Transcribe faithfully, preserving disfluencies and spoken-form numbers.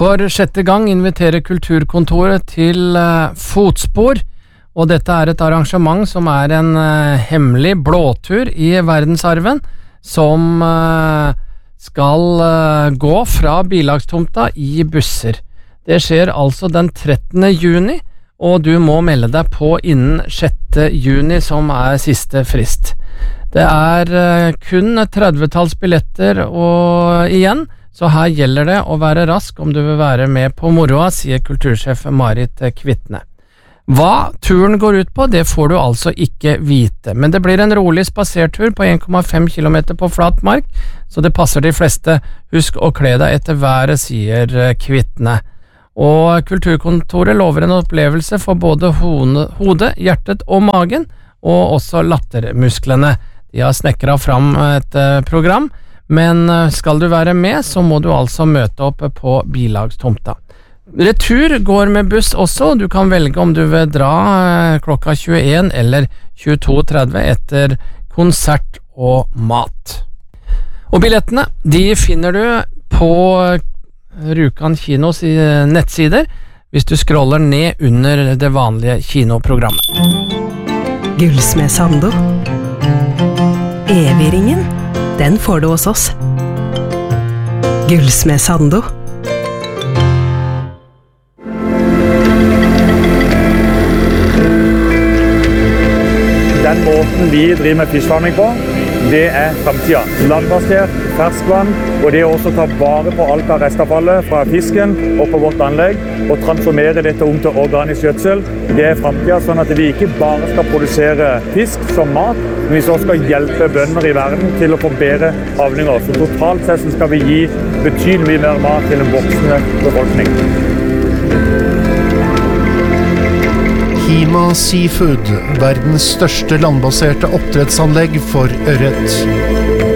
For sjette gang inviterer Kulturkontoret til uh, Fotspor, og dette er et arrangement som er en uh, hemmelig blåtur i verdensarven, som uh, skal uh, gå fra bilagstomta i busser. Det skjer altså den trettende juni, og du må melde deg på innen sjette juni, som er siste frist. Det er uh, kun trettitalls billetter og igjen, så her gjelder det å være rask om du vil være med på moroa, sier kultursjef Marit Kvitne. Hva turen går ut på, det får du altså ikke vite, men det blir en rolig spasertur på en komma fem kilometer på flat mark, så det passer de fleste. Husk å kle deg etter været, sier Kvitne. Og Kulturkontoret lover en opplevelse for både hodet, hjertet og magen, og også lattermusklene. De har snekret fram et program, men skal du være med, så må du altså møte opp på bilagstomta. Retur går med buss også, du kan velge om du vil dra klokka tjueen eller tjueto tretti etter konsert og mat. Og billettene, de finner du på Rjukan kinos nettsider, hvis du scroller ned under det vanlige kinoprogrammet. Gullsmed Sando. Evigringen, den får du hos oss. Gullsmed Sando. Den måten vi driver med fiskfarming på, det er fremtiden. Landbasert, ferskvann, og det å også ta vare på alt av restavfallet fra fisken og på vårt anlegg, og transformere dette om til organisk gjødsel, det er fremtiden, sånn at vi ikke bare skal produsere fisk som mat, men vi også skal hjelpe bønder i verden til å få bedre avlinger. Så totalt sett skal vi gi betydelig mer mat til en voksende befolkning. Hima Seafood, verdens største landbaserte oppdrettsanlegg for ørret.